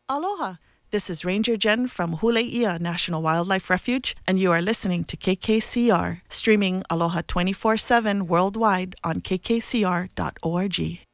Aloha. This is Ranger Jen from Huleia National Wildlife Refuge, and you are listening to KKCR, streaming Aloha 24/7 worldwide on kkcr.org.